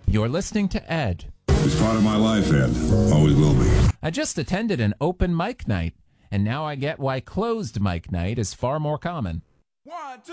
You're listening to Ed. It's part of my life, Ed. Always will be. I just attended an open mic night, and now I get why closed mic night is far more common. 1, 2.